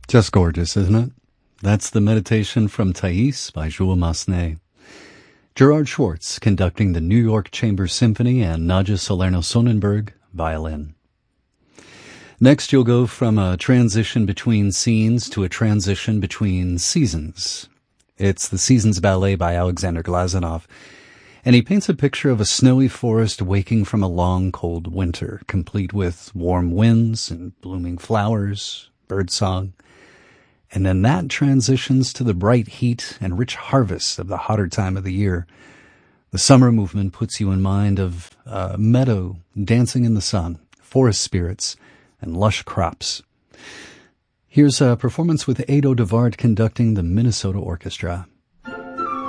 Just gorgeous, isn't it? That's the meditation from Thais by Jules Massenet. Gerard Schwartz conducting the New York Chamber Symphony and Nadja Salerno-Sonnenberg, violin. Next, you'll go from a transition between scenes to a transition between seasons. It's the Seasons Ballet by Alexander Glazunov, and he paints a picture of a snowy forest waking from a long, cold winter, complete with warm winds and blooming flowers, birdsong. And then that transitions to the bright heat and rich harvest of the hotter time of the year. The summer movement puts you in mind of a meadow dancing in the sun, forest spirits, and lush crops. Here's a performance with Ado de Waard conducting the Minnesota Orchestra.